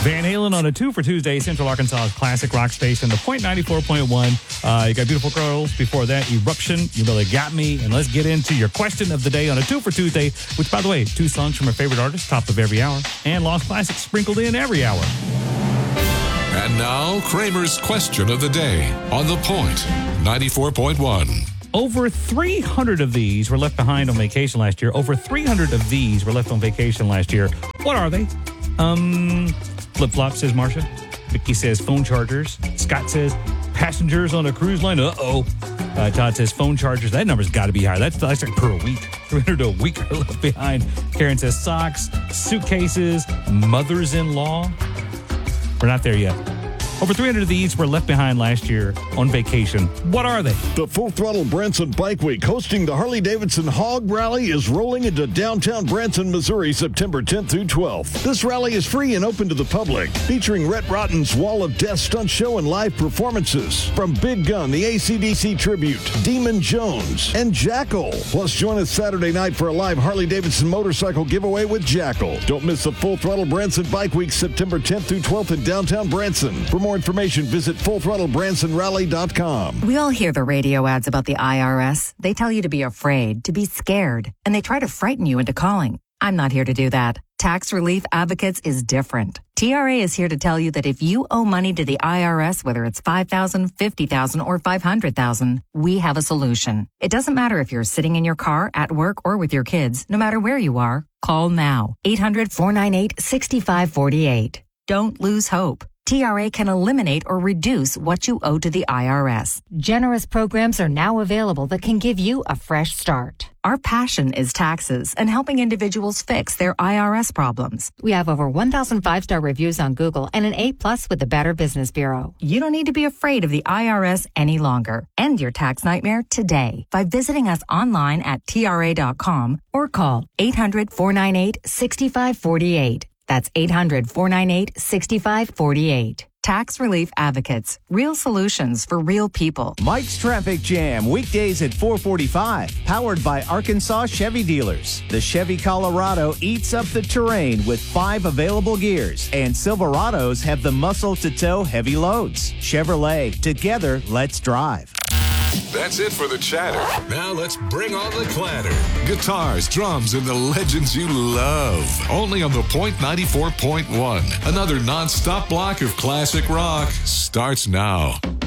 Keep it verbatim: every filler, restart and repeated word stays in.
Van Halen on a two for Tuesday, Central Arkansas's classic rock station, the Point ninety-four point one. Uh, you got Beautiful Girls. Before that, Eruption, You Really Got Me. And let's get into your question of the day on a two for Tuesday, which, by the way, two songs from our favorite artist, top of every hour, and Lost Classics sprinkled in every hour. And now, Kramer's question of the day on the Point ninety-four point one. Over three hundred of these were left behind on vacation last year. Over three hundred of these were left on vacation last year. What are they? Um, flip-flop, says Marcia. Vicky says phone chargers. Scott says passengers on a cruise line. Uh-oh. Uh, Todd says phone chargers. That number's got to be higher. That's, that's like per week. three hundred a week are left behind. Karen says socks, suitcases, mothers-in-law. We're not there yet. Over three hundred of these were left behind last year on vacation. What are they? The Full Throttle Branson Bike Week, hosting the Harley-Davidson Hog Rally, is rolling into downtown Branson, Missouri, September tenth through twelfth. This rally is free and open to the public, featuring Rhett Rotten's Wall of Death stunt show and live performances from Big Gun, the A C D C tribute, Demon Jones, and Jackal. Plus, join us Saturday night for a live Harley-Davidson motorcycle giveaway with Jackal. Don't miss the Full Throttle Branson Bike Week, September tenth through twelfth in downtown Branson. For more information, visit full throttle branson rally dot com. We all hear the radio ads about the I R S. They tell you to be afraid, to be scared, and they try to frighten you into calling. I'm not here to do that. Tax Relief Advocates is different. T R A is here to tell you that if you owe money to the I R S, whether it's five thousand dollars, fifty thousand dollars, or five hundred thousand dollars, we have a solution. It doesn't matter if you're sitting in your car, at work, or with your kids. No matter where you are, call now. eight hundred, four nine eight, six five four eight. Don't lose hope. T R A can eliminate or reduce what you owe to the I R S. Generous programs are now available that can give you a fresh start. Our passion is taxes and helping individuals fix their I R S problems. We have over one thousand five-star reviews on Google and an A plus with the Better Business Bureau. You don't need to be afraid of the I R S any longer. End your tax nightmare today by visiting us online at T R A dot com or call eight hundred, four nine eight, six five four eight. That's eight hundred, four nine eight, six five four eight. Tax Relief Advocates. Real solutions for real people. Mike's Traffic Jam, weekdays at four forty-five. Powered by Arkansas Chevy Dealers. The Chevy Colorado eats up the terrain with five available gears. And Silverados have the muscle to tow heavy loads. Chevrolet, together, let's drive. That's it for the chatter. Now let's bring on the clatter. Guitars, drums, and the legends you love. Only on the Point ninety-four point one. Another non-stop block of classic rock starts now.